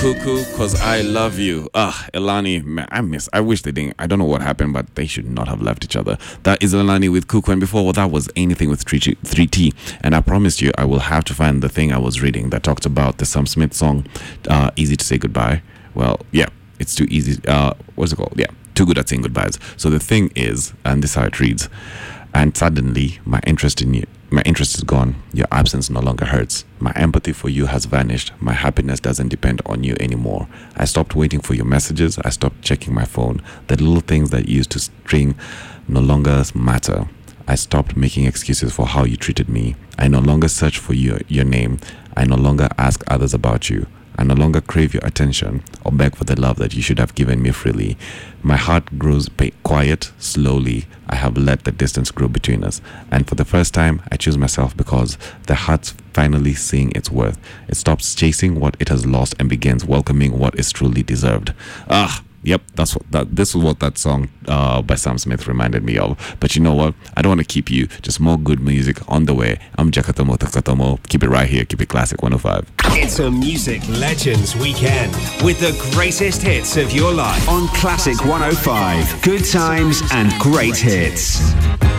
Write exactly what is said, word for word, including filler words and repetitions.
Cuckoo, cause I love you. Ah, Elani, man, I miss. I wish they didn't. I don't know what happened, but they should not have left each other. That is Elani with Cuckoo, and before well, that was Anything with three T. And I promised you, I will have to find the thing I was reading that talked about the Sam Smith song, uh, "Easy to Say Goodbye." Well, yeah, it's too easy. Uh, what's it called? Yeah, too good at saying goodbyes. So the thing is, and this is how it reads. And suddenly, my interest in you, my interest is gone. Your absence no longer hurts. My empathy for you has vanished. My happiness doesn't depend on you anymore. I stopped waiting for your messages. I stopped checking my phone. The little things that used to string no longer matter. I stopped making excuses for how you treated me. I no longer search for your, your name. I no longer ask others about you. I no longer crave your attention or beg for the love that you should have given me freely. My heart grows pa- quiet, slowly. I have let the distance grow between us. And for the first time, I choose myself because the heart's finally seeing its worth. It stops chasing what it has lost and begins welcoming what is truly deserved. Ah, yep, that's what that. This is what that song uh, by Sam Smith reminded me of. But you know what? I don't want to keep you. Just more good music on the way. I'm Jakatomo Takatomo. Keep it right here. Keep it classic one oh five. It's a Music Legends Weekend with the greatest hits of your life on Classic one oh five. Good times and great hits.